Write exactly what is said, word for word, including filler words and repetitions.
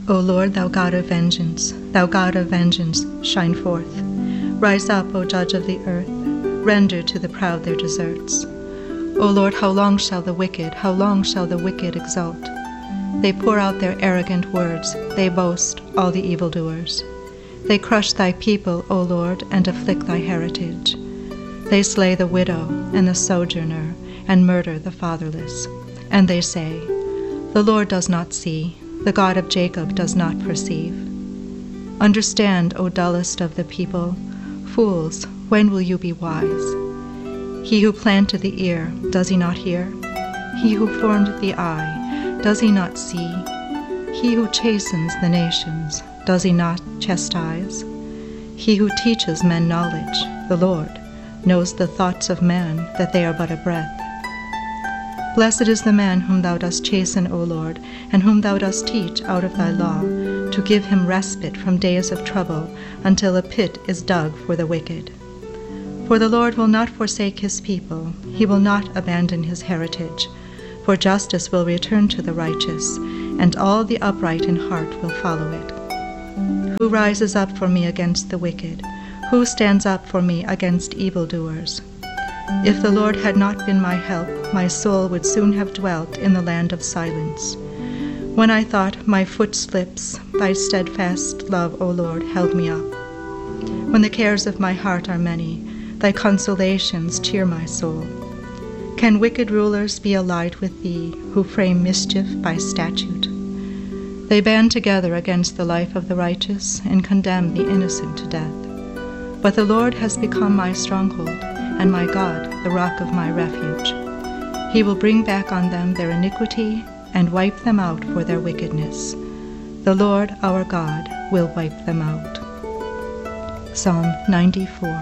O Lord, thou God of vengeance, thou God of vengeance, shine forth. Rise up, O Judge of the earth, render to the proud their deserts. O Lord, how long shall the wicked, how long shall the wicked exult? They pour out their arrogant words, they boast, all the evildoers. They crush thy people, O Lord, and afflict thy heritage. They slay the widow and the sojourner, and murder the fatherless. And they say, the Lord does not see, the God of Jacob does not perceive. Understand, O dullest of the people, fools, when will you be wise? He who planted the ear, does he not hear? He who formed the eye, does he not see? He who chastens the nations, does he not chastise? He who teaches men knowledge, the Lord, knows the thoughts of man, that they are but a breath. Blessed is the man whom thou dost chasten, O Lord, and whom thou dost teach out of thy law, to give him respite from days of trouble, until a pit is dug for the wicked. For the Lord will not forsake his people, he will not abandon his heritage, for justice will return to the righteous, and all the upright in heart will follow it. Who rises up for me against the wicked? Who stands up for me against evildoers? If the Lord had not been my help, my soul would soon have dwelt in the land of silence. When I thought, my foot slips, thy steadfast love, O Lord, held me up. When the cares of my heart are many, thy consolations cheer my soul. Can wicked rulers be allied with thee, who frame mischief by statute? They band together against the life of the righteous, and condemn the innocent to death. But the Lord has become my stronghold, and my God, the rock of my refuge. He will bring back on them their iniquity, and wipe them out for their wickedness. The Lord our God will wipe them out. Psalm ninety-four.